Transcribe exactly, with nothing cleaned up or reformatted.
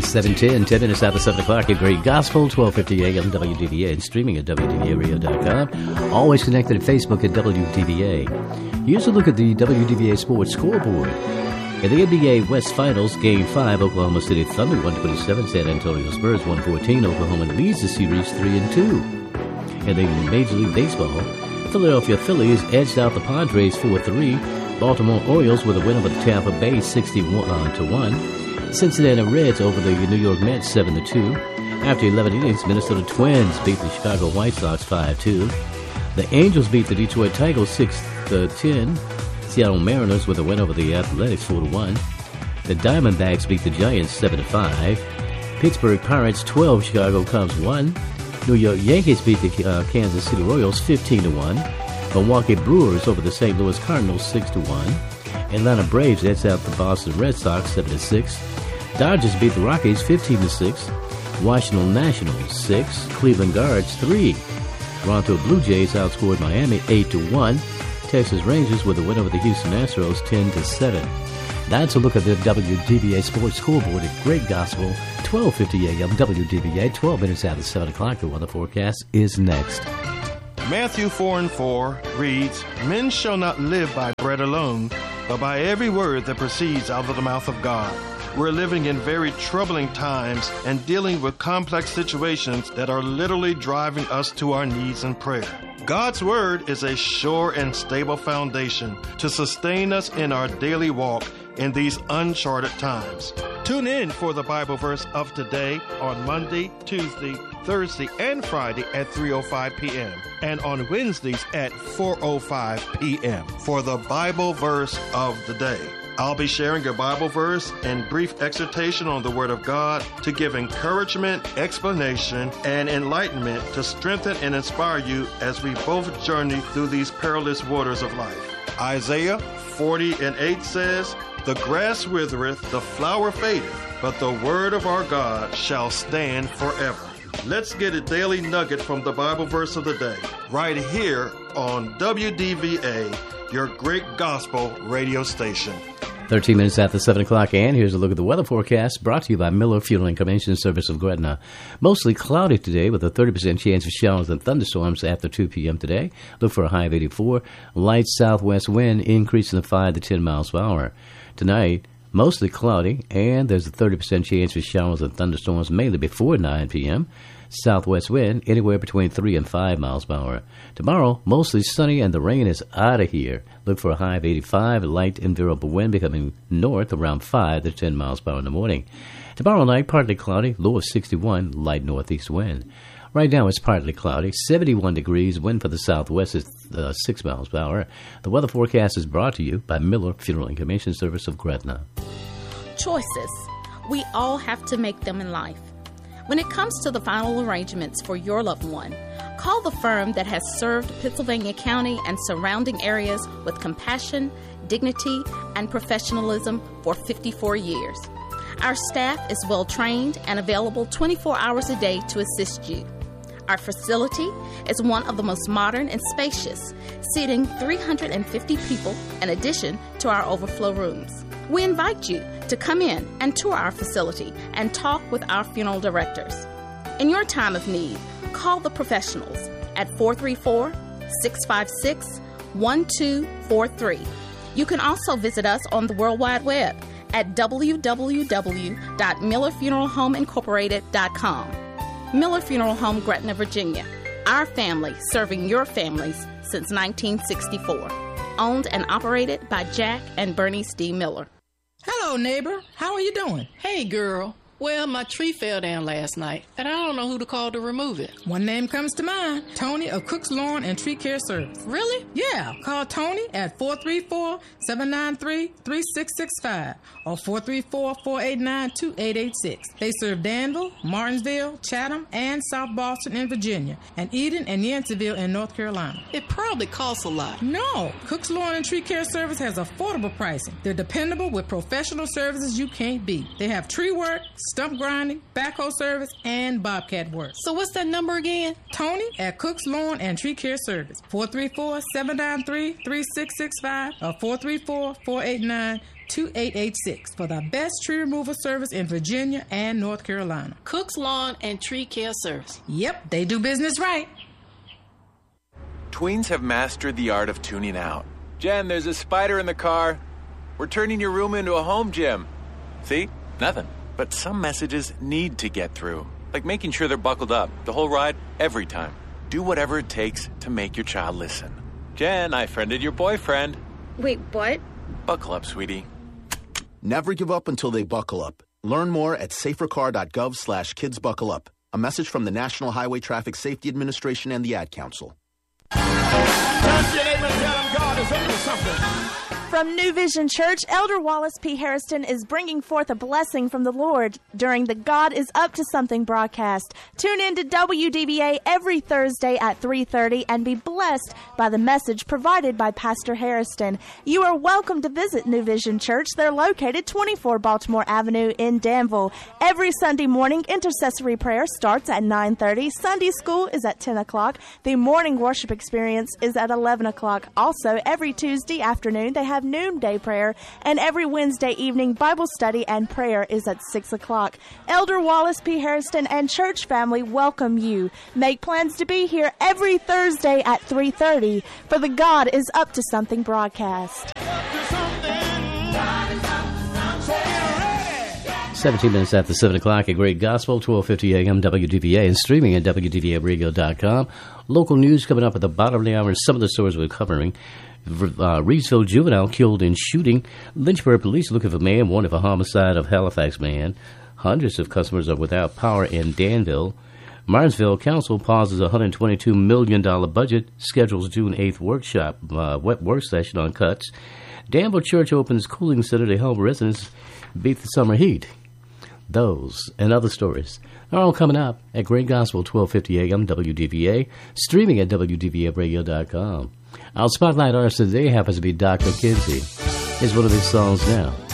seven ten, ten minutes after seven o'clock at Great Gospel, twelve fifty A M W D V A, and streaming at W D V A radio dot com. Always connected at Facebook at W D V A. Here's a look at the W D V A Sports Scoreboard. In the N B A West Finals, Game five, Oklahoma City Thunder one twenty-seven, San Antonio Spurs one fourteen. Oklahoma leads the series three and two. In the Major League Baseball, Philadelphia Phillies edged out the Padres four three. Baltimore Orioles with a win over the Tampa Bay sixty-one to one. Cincinnati Reds over the New York Mets seven to two. After eleven innings, Minnesota Twins beat the Chicago White Sox five two. The Angels beat the Detroit Tigers six to ten. Seattle Mariners with a win over the Athletics four to one. The Diamondbacks beat the Giants seven to five. Pittsburgh Pirates twelve, Chicago Cubs one. New York Yankees beat the uh, Kansas City Royals fifteen to one. Milwaukee Brewers over the Saint Louis Cardinals six to one. Atlanta Braves edged out the Boston Red Sox seven to six. Dodgers beat the Rockies fifteen to six. Washington Nationals six. Cleveland Guards three. Toronto Blue Jays outscored Miami eight to one. Texas Rangers with a win over the Houston Astros ten to seven. That's a look at the W D V A Sports Scoreboard at Great Gospel, twelve fifty A M W D V A, twelve minutes after seven o'clock. The weather forecast is next. Matthew four and four reads, "Men shall not live by bread alone, but by every word that proceeds out of the mouth of God." We're living in very troubling times and dealing with complex situations that are literally driving us to our knees in prayer. God's Word is a sure and stable foundation to sustain us in our daily walk in these uncharted times. Tune in for the Bible verse of today on Monday, Tuesday, Thursday, and Friday at three oh five p.m. and on Wednesdays at four oh five p.m. for the Bible verse of the day. I'll be sharing a Bible verse and brief exhortation on the Word of God to give encouragement, explanation, and enlightenment to strengthen and inspire you as we both journey through these perilous waters of life. Isaiah forty and eight says, "The grass withereth, the flower fadeth, but the word of our God shall stand forever." Let's get a daily nugget from the Bible verse of the day, right here on W D V A, your Great Gospel radio station. thirteen minutes after seven o'clock, and here's a look at the weather forecast brought to you by Miller Fuel and Cremation Service of Gretna. Mostly cloudy today with a thirty percent chance of showers and thunderstorms after two p.m. today. Look for a high of eighty-four. Light southwest wind increasing to five to ten miles per hour. Tonight, mostly cloudy, and there's a thirty percent chance of showers and thunderstorms mainly before nine p.m. Southwest wind anywhere between three and five miles per hour. Tomorrow, mostly sunny and the rain is out of here. Look for a high of eighty-five, light and variable wind becoming north around five to ten miles per hour in the morning. Tomorrow night, partly cloudy, low of sixty-one, light northeast wind. Right now, it's partly cloudy, seventy-one degrees, wind for the southwest is uh, six miles per hour. The weather forecast is brought to you by Miller Funeral and Cremation Service of Gretna. Choices. We all have to make them in life. When it comes to the final arrangements for your loved one, call the firm that has served Pittsylvania County and surrounding areas with compassion, dignity, and professionalism for fifty-four years. Our staff is well trained and available twenty-four hours a day to assist you. Our facility is one of the most modern and spacious, seating three hundred fifty people in addition to our overflow rooms. We invite you to come in and tour our facility and talk with our funeral directors. In your time of need, call the professionals at four three four, six five six, one two four three. You can also visit us on the World Wide Web at w w w dot miller funeral home incorporated dot com. Miller Funeral Home, Gretna, Virginia. Our family serving your families since nineteen sixty-four. Owned and operated by Jack and Bernice D. Miller. Hello, neighbor. How are you doing? Hey, girl. Well, my tree fell down last night, and I don't know who to call to remove it. One name comes to mind. Tony of Cook's Lawn and Tree Care Service. Really? Yeah. Call Tony at four three four, seven nine three, three six six five or four three four, four eight nine, two eight eight six. They serve Danville, Martinsville, Chatham, and South Boston in Virginia, and Eden and Yanceyville in North Carolina. It probably costs a lot. No. Cook's Lawn and Tree Care Service has affordable pricing. They're dependable with professional services you can't beat. They have tree work, stump grinding, backhoe service, and bobcat work. So what's that number again? Tony at Cook's Lawn and Tree Care Service. four three four, seven nine three, three six six five or four three four, four eight nine, two eight eight six for the best tree removal service in Virginia and North Carolina. Cook's Lawn and Tree Care Service. Yep, they do business right. Tweens have mastered the art of tuning out. Jen, there's a spider in the car. We're turning your room into a home gym. See? Nothing. But some messages need to get through. Like making sure they're buckled up the whole ride, every time. Do whatever it takes to make your child listen. Jen, I friended your boyfriend. Wait, what? Buckle up, sweetie. Never give up until they buckle up. Learn more at safercar.gov slash kids buckle up. A message from the National Highway Traffic Safety Administration and the Ad Council. Touch your neighbor and tell them God is up to something. From New Vision Church, Elder Wallace P. Harrison is bringing forth a blessing from the Lord during the God is Up to Something broadcast. Tune in to W D V A every Thursday at three thirty and be blessed by the message provided by Pastor Harrison. You are welcome to visit New Vision Church. They're located twenty-four Baltimore Avenue in Danville. Every Sunday morning, intercessory prayer starts at nine thirty. Sunday school is at ten o'clock. The morning worship experience is at eleven o'clock. Also, every Tuesday afternoon, they have noonday prayer, and every Wednesday evening Bible study and prayer is at six o'clock. Elder Wallace P. Harrison and church family welcome you. Make plans to be here every Thursday at three thirty for the God is Up to Something broadcast. seventeen minutes after seven o'clock at Great Gospel, twelve fifty a.m. W D V A, and streaming at W D V A radio dot com. Local news coming up at the bottom of the hour. Some of the stories we're covering. Uh, Reedsville juvenile killed in shooting. Lynchburg police looking for man wanted for homicide of Halifax man. Hundreds of customers are without power in Danville. Martinsville Council pauses a one hundred twenty-two million dollars budget, schedules June eighth workshop, uh, wet work session on cuts. Danville Church opens cooling center to help residents beat the summer heat. Those and other stories are all coming up at Great Gospel, twelve fifty a.m. W D V A, streaming at W D V A radio dot com. Our spotlight artist today happens to be Doctor Kinsey. Here's one of his songs now.